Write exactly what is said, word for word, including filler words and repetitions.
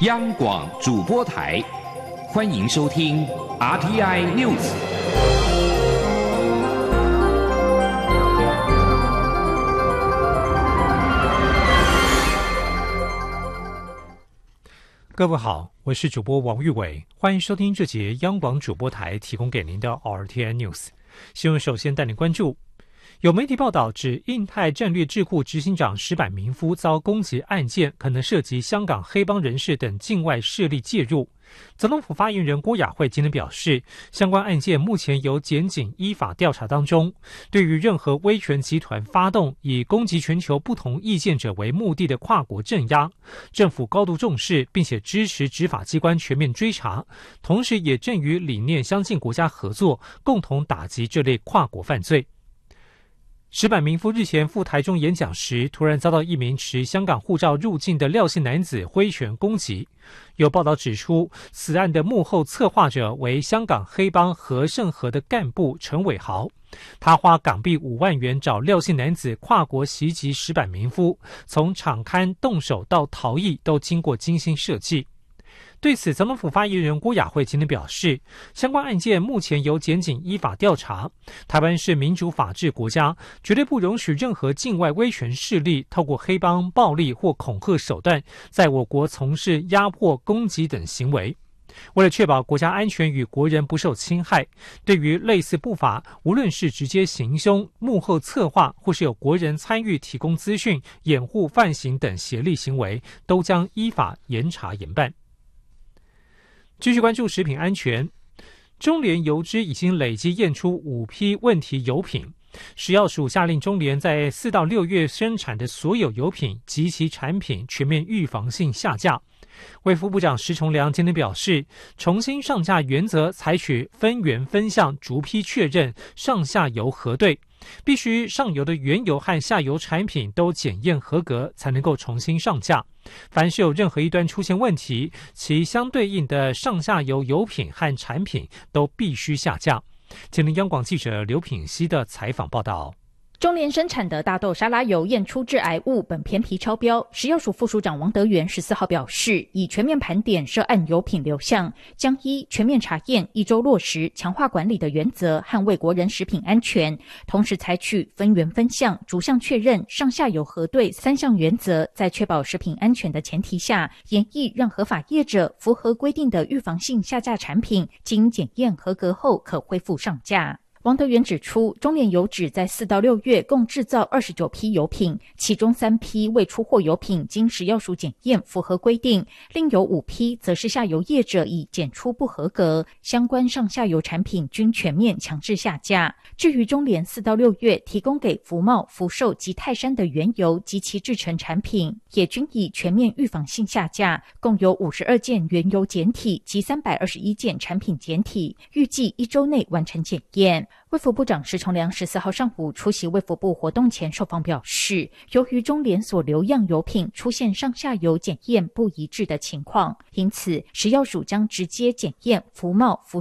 央广主播台，欢迎收听 R T I News。 各位好，我是主播王玉伟，欢迎收听这节央广主播台提供给您的 R T I News。新闻首先带您关注，有媒体报道指印太战略智库执行长石坂明夫遭攻击案件可能涉及香港黑帮人士等境外势力介入。总统府发言人郭雅慧今天表示，相关案件目前由检警依法调查当中，对于任何威权集团发动以攻击全球不同意见者为目的的跨国镇压，政府高度重视，并且支持执法机关全面追查，同时也正与理念相近国家合作，共同打击这类跨国犯罪。石坂明夫日前赴台中演讲时，突然遭到一名持香港护照入境的廖姓男子挥拳攻击。有报道指出，此案的幕后策划者为香港黑帮和盛和的干部陈伟豪，他花港币五万元找廖姓男子跨国袭击石坂明夫，从场勘动手到逃逸都经过精心设计。对此，总统府发言人郭雅慧今天表示，相关案件目前由检警依法调查。台湾是民主法治国家，绝对不容许任何境外威权势力透过黑帮、暴力或恐吓手段，在我国从事压迫、攻击等行为。为了确保国家安全与国人不受侵害，对于类似不法，无论是直接行凶、幕后策划，或是有国人参与提供资讯、掩护犯行等协力行为，都将依法严查严办。继续关注食品安全，中联油脂已经累计验出五批问题油品，食药署下令中联在四到六月生产的所有油品及其产品全面预防性下架。卫福部长石崇良今天表示，重新上架原则采取分源分项逐批确认，上下游核对，必须上游的原油和下游产品都检验合格，才能够重新上架。凡是有任何一端出现问题，其相对应的上下游油品和产品都必须下架。请听央广记者刘品希的采访报道。 中联生产的大豆沙拉油验出致癌物苯偏皮超标，食药署副署长王德元十四号表示，已全面盘点涉案油品流向，将依全面查验、一周落实、强化管理的原则，捍卫国人食品安全，同时采取分源分项、逐项确认、上下游核对三项原则，在确保食品安全的前提下，研议让合法业者符合规定的预防性下架产品，经检验合格后可恢复上架。王德元指出，中联油脂在四到六月共制造二十九批油品，其中三批未出货油品经食药署检验符合规定，另有五批则是下游业者已检出不合格，相关上下游产品均全面强制下架。至于中联四到六月提供给福茂、福寿及泰山的原油及其制成产品，也均已全面预防性下架，共有五十二件原油检体及三百二十一件产品检体，预计一周内完成检验。卫福部长石崇良十四号上午出席卫福部活动前受访表示，由于中联所留样油品出现上下游检验不一致的情况，因此食药署将直接检验福茂、福